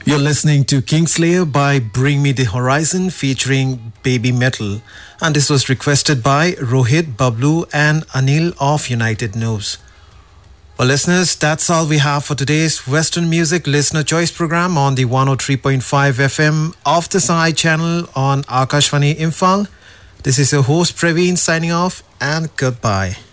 You're listening to Kingslayer by Bring Me the Horizon featuring Baby Metal, and this was requested by Rohit, Bablu and Anil of United News. Well, listeners, that's all we have for today's Western Music Listener Choice program on the 103.5 FM of the Sai channel on Akashvani Imphal. This is your host Praveen signing off, and goodbye.